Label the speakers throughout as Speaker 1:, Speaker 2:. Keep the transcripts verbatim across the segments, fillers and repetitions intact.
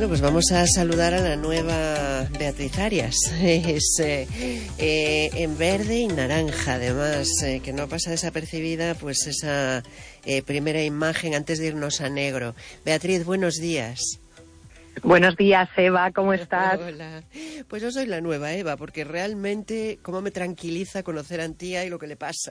Speaker 1: Bueno, pues vamos a saludar a la nueva Beatriz Arias. Es eh, eh, en verde y naranja, además, eh, que no pasa desapercibida pues esa eh, primera imagen antes de irnos a negro. Beatriz, buenos días.
Speaker 2: Buenos días, Eva, ¿cómo estás?
Speaker 1: Hola. Pues yo soy la nueva Eva, porque realmente cómo me tranquiliza conocer a Antía y lo que le pasa.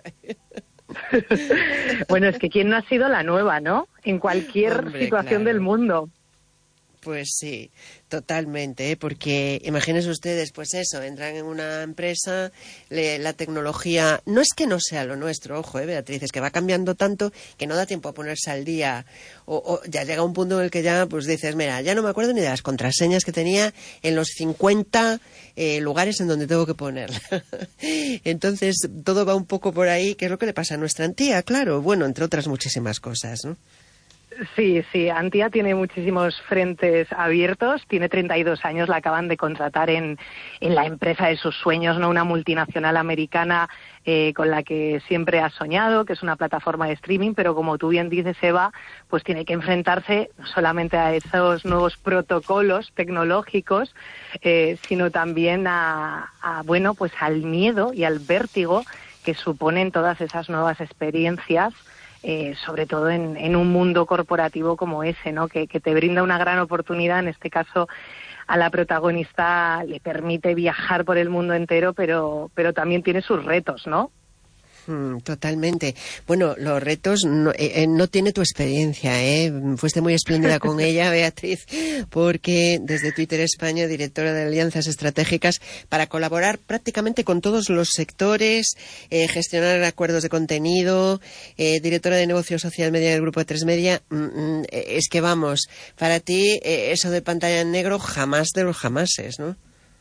Speaker 2: Bueno, es que quién no ha sido la nueva, ¿no? En cualquier
Speaker 1: Hombre,
Speaker 2: situación
Speaker 1: claro.
Speaker 2: del mundo.
Speaker 1: Pues sí, totalmente, ¿eh? Porque imagínense ustedes, pues eso, entran en una empresa, le, la tecnología, no es que no sea lo nuestro, ojo, ¿eh, Beatriz? Es que va cambiando tanto que no da tiempo a ponerse al día, o, o ya llega un punto en el que ya, pues dices, mira, ya no me acuerdo ni de las contraseñas que tenía en los cincuenta eh, lugares en donde tengo que ponerla. Entonces, todo va un poco por ahí, que es lo que le pasa a nuestra Antía, claro, bueno, entre otras muchísimas cosas, ¿no?
Speaker 2: Sí, sí, Antía tiene muchísimos frentes abiertos, tiene treinta y dos años, la acaban de contratar en, en la empresa de sus sueños, ¿no? Una multinacional americana eh, con la que siempre ha soñado, que es una plataforma de streaming, pero como tú bien dices, Eva, pues tiene que enfrentarse no solamente a esos nuevos protocolos tecnológicos, eh, sino también a, a, bueno, pues al miedo y al vértigo que suponen todas esas nuevas experiencias. Eh, sobre todo en, en un mundo corporativo como ese, ¿no? Que, que te brinda una gran oportunidad. En este caso, a la protagonista le permite viajar por el mundo entero, pero, pero también tiene sus retos, ¿no?
Speaker 1: Mm, totalmente. Bueno, los retos no, eh, no tiene tu experiencia, ¿eh? Fuiste muy espléndida con ella, Beatriz, porque desde Twitter España, directora de Alianzas Estratégicas, para colaborar prácticamente con todos los sectores, eh, gestionar acuerdos de contenido, eh, directora de negocio social media del grupo de Tres Media. Mm, es que vamos, para ti eh, eso de pantalla en negro jamás de los jamases, ¿no?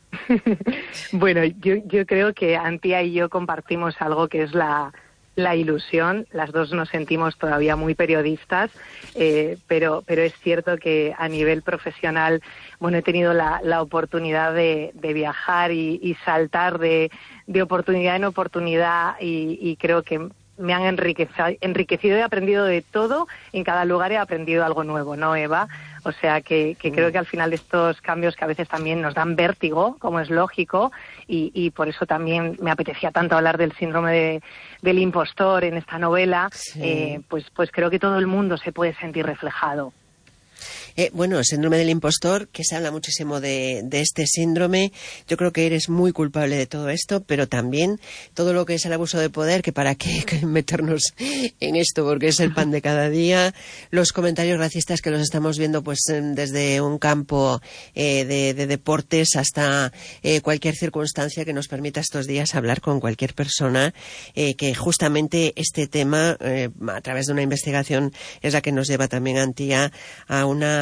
Speaker 2: Bueno, yo, yo creo que Antía y yo compartimos algo que es la, la ilusión. Las dos nos sentimos todavía muy periodistas, eh, pero, pero es cierto que a nivel profesional, bueno, he tenido la, la oportunidad de, de viajar y, y saltar de, de oportunidad en oportunidad y, y creo que me han enriquecido, enriquecido y aprendido de todo. En cada lugar he aprendido algo nuevo, ¿no, Eva? O sea que, que creo que al final de estos cambios que a veces también nos dan vértigo, como es lógico, y, y por eso también me apetecía tanto hablar del síndrome de, del impostor en esta novela, sí. eh, pues, pues creo que todo el mundo se puede sentir reflejado.
Speaker 1: Eh, bueno, el síndrome del impostor, que se habla muchísimo de, de este síndrome. Yo creo que eres muy culpable de todo esto, pero también todo lo que es el abuso de poder, que para qué meternos en esto, porque es el pan de cada día. Los comentarios racistas que los estamos viendo pues desde un campo eh, de, de deportes hasta eh, cualquier circunstancia que nos permita estos días hablar con cualquier persona, eh, que justamente este tema, eh, a través de una investigación, es la que nos lleva también, Antía, a una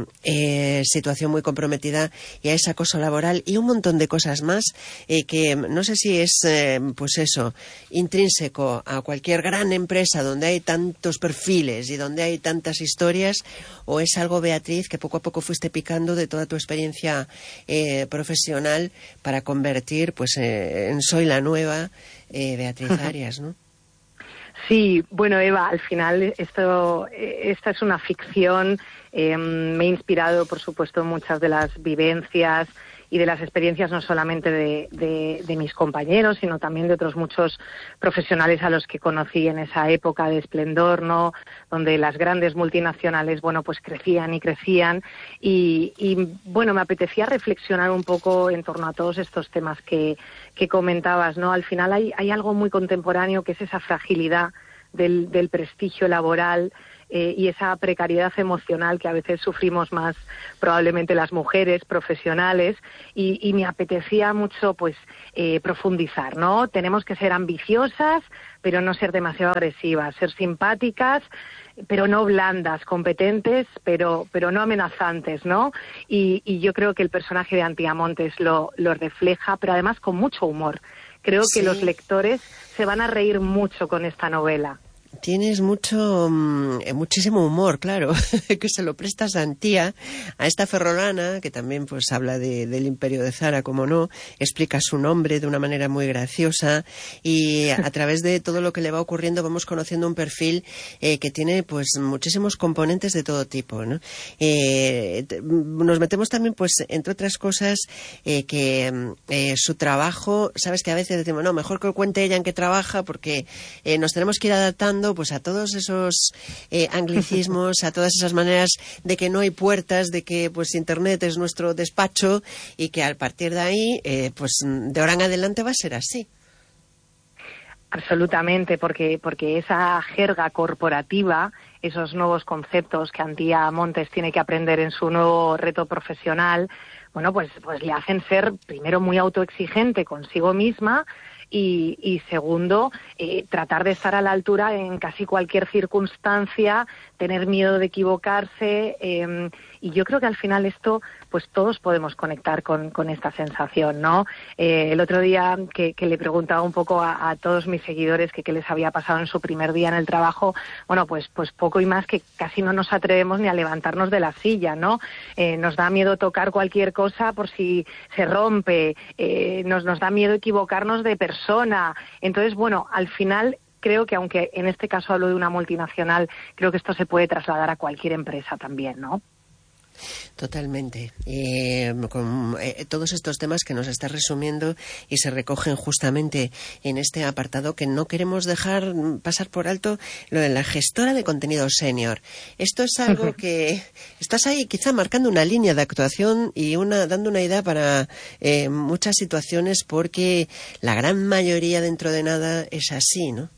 Speaker 1: Eh, situación muy comprometida y a ese acoso laboral y un montón de cosas más eh, que no sé si es eh, pues eso, intrínseco a cualquier gran empresa donde hay tantos perfiles y donde hay tantas historias, o es algo, Beatriz, que poco a poco fuiste picando de toda tu experiencia eh, profesional para convertir pues eh, en Soy la Nueva eh, Beatriz Arias, ¿no?
Speaker 2: Sí, bueno, Eva, al final esto, esta es una ficción. Eh, me he inspirado, por supuesto, en muchas de las vivencias y de las experiencias no solamente de, de, de mis compañeros, sino también de otros muchos profesionales a los que conocí en esa época de esplendor, ¿no? Donde las grandes multinacionales, bueno, pues crecían y crecían y, y bueno, me apetecía reflexionar un poco en torno a todos estos temas que, que comentabas, ¿no? Al final hay, hay algo muy contemporáneo que es esa fragilidad del, del prestigio laboral, Eh, y esa precariedad emocional que a veces sufrimos más probablemente las mujeres profesionales y, y me apetecía mucho pues eh, profundizar, ¿no? Tenemos que ser ambiciosas pero no ser demasiado agresivas, ser simpáticas pero no blandas, competentes pero pero no amenazantes, ¿no? Y, y yo creo que el personaje de Antía Montes lo, lo refleja, pero además con mucho humor. Creo
Speaker 1: Sí.
Speaker 2: que los lectores se van a reír mucho con esta novela.
Speaker 1: Tienes mucho, muchísimo humor, claro, que se lo prestas a Antía, a esta ferrolana, que también pues habla de, del imperio de Zara, como no, explica su nombre de una manera muy graciosa y a través de todo lo que le va ocurriendo vamos conociendo un perfil eh, que tiene pues muchísimos componentes de todo tipo, ¿no? Eh, nos metemos también pues entre otras cosas eh, que eh, su trabajo, sabes que a veces decimos, no, mejor que lo cuente ella en qué trabaja porque eh, nos tenemos que ir adaptando pues a todos esos eh, anglicismos, a todas esas maneras de que no hay puertas, de que pues Internet es nuestro despacho y que a partir de ahí, eh, pues de ahora en adelante va a ser así.
Speaker 2: Absolutamente, porque, porque esa jerga corporativa, esos nuevos conceptos que Antía Montes tiene que aprender en su nuevo reto profesional, bueno, pues, pues le hacen ser primero muy autoexigente consigo misma. Y, y segundo, eh, tratar de estar a la altura en casi cualquier circunstancia, tener miedo de equivocarse, eh, y yo creo que al final esto, pues todos podemos conectar con, con esta sensación, ¿no? Eh, el otro día que, que le preguntaba un poco a, a todos mis seguidores que qué les había pasado en su primer día en el trabajo, bueno, pues, pues poco y más que casi no nos atrevemos ni a levantarnos de la silla, ¿no? Eh, nos da miedo tocar cualquier cosa por si se rompe, eh, nos, nos da miedo equivocarnos de persona. Entonces, bueno, al final creo que aunque en este caso hablo de una multinacional, creo que esto se puede trasladar a cualquier empresa también, ¿no?
Speaker 1: Totalmente. Eh, con eh, todos estos temas que nos estás resumiendo y se recogen justamente en este apartado que no queremos dejar pasar por alto, lo de la gestora de contenido senior. Esto es algo que estás ahí quizá marcando una línea de actuación y una dando una idea para eh, muchas situaciones porque la gran mayoría dentro de nada es así, ¿no?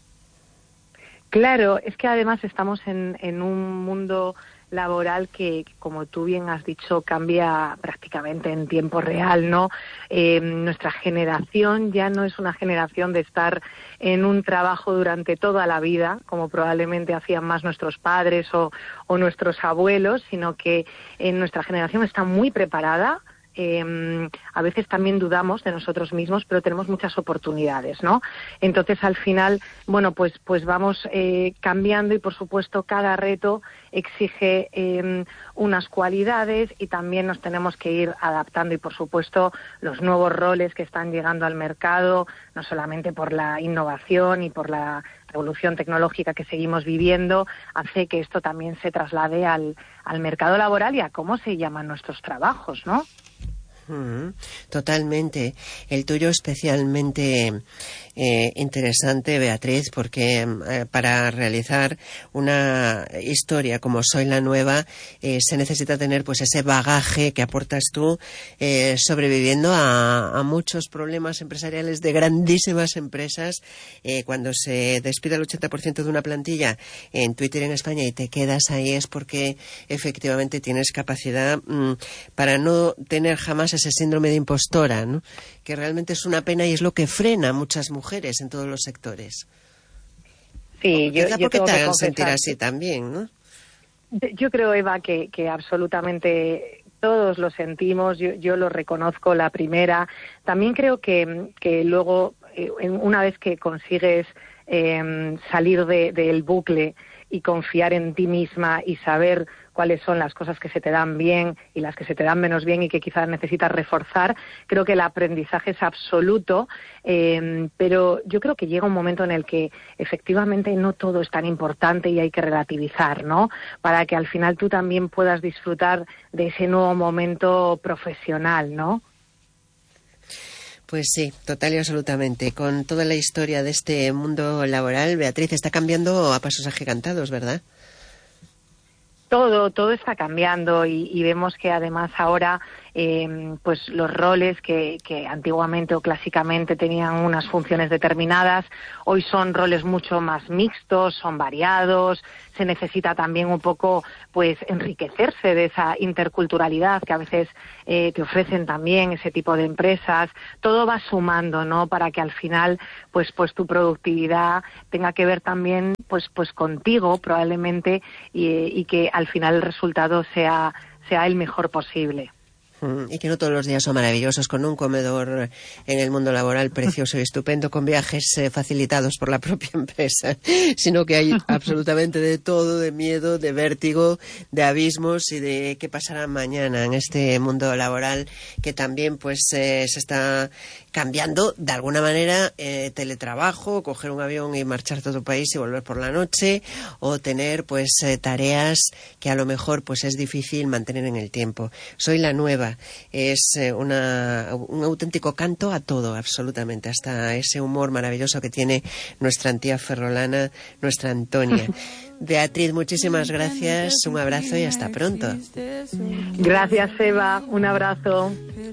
Speaker 2: Claro, es que además estamos en, en un mundo laboral que, como tú bien has dicho, cambia prácticamente en tiempo real, ¿no? Eh, nuestra generación ya no es una generación de estar en un trabajo durante toda la vida, como probablemente hacían más nuestros padres o, o nuestros abuelos, sino que en nuestra generación está muy preparada. Eh, a veces también dudamos de nosotros mismos, pero tenemos muchas oportunidades, ¿no? Entonces, al final, bueno, pues, pues vamos eh, cambiando y, por supuesto, cada reto exige eh, unas cualidades y también nos tenemos que ir adaptando y, por supuesto, los nuevos roles que están llegando al mercado, no solamente por la innovación y por la revolución tecnológica que seguimos viviendo, hace que esto también se traslade al, al mercado laboral y a cómo se llaman nuestros trabajos, ¿no?
Speaker 1: Mm, totalmente. El tuyo especialmente eh, interesante, Beatriz, porque eh, para realizar una historia como Soy la Nueva eh, se necesita tener pues ese bagaje que aportas tú eh, sobreviviendo a, a muchos problemas empresariales de grandísimas empresas. Eh, cuando se despide el ochenta por ciento de una plantilla en Twitter en España y te quedas ahí es porque efectivamente tienes capacidad mm, para no tener jamás ese síndrome de impostora, ¿no? Que realmente es una pena y es lo que frena a muchas mujeres en todos los sectores.
Speaker 2: Sí, yo,
Speaker 1: quizá
Speaker 2: yo
Speaker 1: porque
Speaker 2: tengo
Speaker 1: te
Speaker 2: que
Speaker 1: hagan
Speaker 2: confesar
Speaker 1: sentir así
Speaker 2: que,
Speaker 1: también, ¿no?
Speaker 2: yo creo, Eva, que, que absolutamente todos lo sentimos, yo, yo lo reconozco la primera. También creo que, que luego, eh, una vez que consigues eh, salir de, del bucle y confiar en ti misma y saber cuáles son las cosas que se te dan bien y las que se te dan menos bien y que quizás necesitas reforzar, creo que el aprendizaje es absoluto, eh, pero yo creo que llega un momento en el que efectivamente no todo es tan importante y hay que relativizar, ¿no? Para que al final tú también puedas disfrutar de ese nuevo momento profesional, ¿no?
Speaker 1: Pues sí, total y absolutamente. Con toda la historia de este mundo laboral, Beatriz, está cambiando a pasos agigantados, ¿verdad?
Speaker 2: Todo, todo está cambiando y, y vemos que además ahora eh, pues los roles que, que antiguamente o clásicamente tenían unas funciones determinadas, hoy son roles mucho más mixtos, son variados, se necesita también un poco pues enriquecerse de esa interculturalidad que a veces eh, te ofrecen también ese tipo de empresas. Todo va sumando, ¿no? Para que al final pues pues tu productividad tenga que ver también pues pues contigo probablemente y, y que al final el resultado sea sea el mejor posible.
Speaker 1: Y que no todos los días son maravillosos, con un comedor en el mundo laboral precioso y estupendo, con viajes eh, facilitados por la propia empresa, sino que hay absolutamente de todo, de miedo, de vértigo, de abismos y de qué pasará mañana en este mundo laboral que también pues eh, se está cambiando de alguna manera, eh, teletrabajo, coger un avión y marcharte a otro país y volver por la noche, o tener pues eh, tareas que a lo mejor pues es difícil mantener en el tiempo. Soy la nueva. Es eh, una, un auténtico canto a todo, absolutamente, hasta ese humor maravilloso que tiene nuestra tía ferrolana, nuestra Antonia. Beatriz, muchísimas gracias, un abrazo y hasta pronto.
Speaker 2: Gracias, Eva, un abrazo.